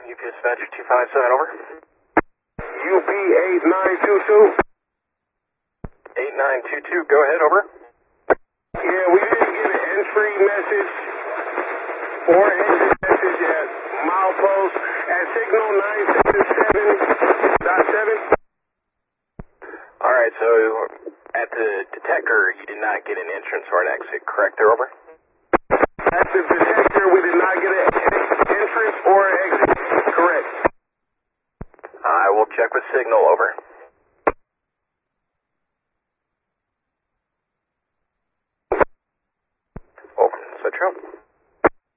Dispatcher 257, over. UP 8922. 8922, go ahead, over. Yeah, we didn't get an entry message or exit message at milepost at signal 977.7. Alright, so at the detector, you did not get an entrance or an exit, correct there, over? At the detector, we did not get an entrance or an exit, correct. I will check with signal, over.